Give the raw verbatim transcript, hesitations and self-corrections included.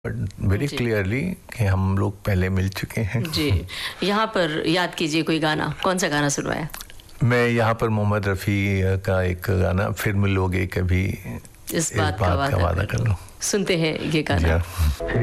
Very clearly कि हम लोग पहले मिल चुके हैं जी। यहाँ पर याद कीजिए कोई गाना, कौन सा गाना सुनवाया? मैं यहाँ पर मोहम्मद रफ़ी का एक गाना, फिर मिलोगे कभी, इस बात, इस बात का वादा कर लो। सुनते हैं ये गाना।